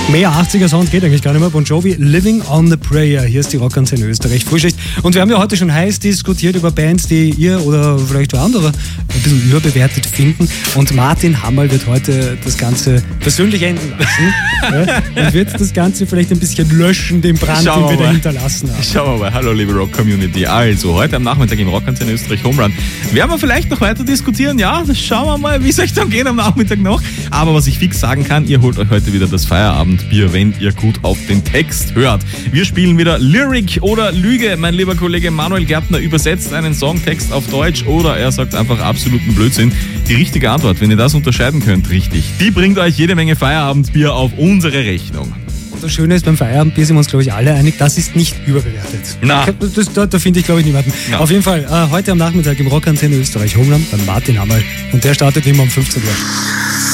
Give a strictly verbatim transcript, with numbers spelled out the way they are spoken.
Mehr achtziger-Sound geht eigentlich gar nicht mehr. Bon Jovi, Living on the Prayer. Hier ist die Rockantenne Österreich Frühschicht. Und wir haben ja heute schon heiß diskutiert über Bands, die ihr oder vielleicht auch andere ein bisschen überbewertet finden. Und Martin Hammerl wird heute das Ganze persönlich enden lassen. Ja, und wird das Ganze vielleicht ein bisschen löschen, den Brand, Schauen den wir wir da hinterlassen haben. Schauen wir mal. Hallo, liebe Rock-Community. Also, heute am Nachmittag im Rockantenne Österreich Homerun werden wir vielleicht noch weiter diskutieren. Ja, das schauen wir mal, wie es euch dann geht am Nachmittag noch. Aber was ich fix sagen kann, ihr holt euch heute wieder das Feierabendbier, wenn ihr gut auf den Text hört. Wir spielen wieder Lyric oder Lüge. Mein lieber Kollege Manuel Gärtner übersetzt einen Songtext auf Deutsch oder er sagt einfach absoluten Blödsinn. Die richtige Antwort, wenn ihr das unterscheiden könnt, richtig, die bringt euch jede Menge Feierabendbier auf unsere Rechnung. Und das Schöne ist, beim Feierabendbier sind wir uns, glaube ich, alle einig, das ist nicht überbewertet. Na. Das, da da finde ich, glaube ich, niemanden. Ja. Auf jeden Fall, äh, heute am Nachmittag im Rockantenne Österreich Homerun beim Martin Hammerl. Und der startet immer um fünfzehn Uhr.